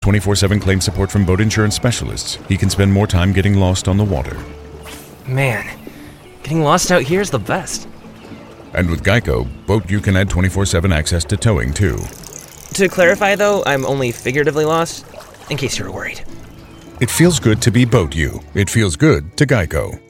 24/7 claim support from boat insurance specialists, he can spend more time getting lost on the water. Man, getting lost out here is the best. And with Geico, Boat You can add 24/7 access to towing, too. To clarify, though, I'm only figuratively lost, in case you were worried. It feels good to be Boat You. It feels good to Geico.